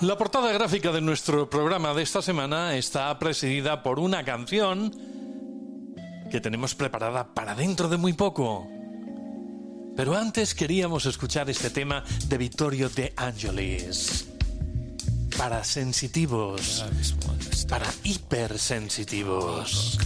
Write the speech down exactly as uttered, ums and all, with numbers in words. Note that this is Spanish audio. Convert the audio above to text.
La portada gráfica de nuestro programa de esta semana está presidida por una canción que tenemos preparada para dentro de muy poco. Pero antes queríamos escuchar este tema de Vittorio De Angelis. Para sensitivos, para hipersensitivos.